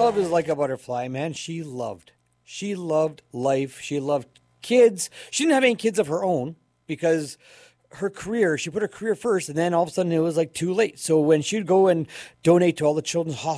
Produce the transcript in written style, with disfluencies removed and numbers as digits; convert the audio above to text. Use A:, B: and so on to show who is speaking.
A: love is like a butterfly, man. She loved life. She loved kids. She didn't have any kids of her own because she put her career first, and then all of a sudden it was like too late. So when she'd go and donate to all the children's